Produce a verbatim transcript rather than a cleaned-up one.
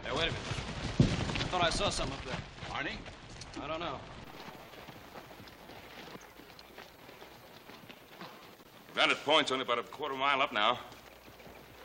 Hey, wait a minute. I thought I saw some up there. Arnie? I don't know. Vantage Point's only about a quarter mile up now.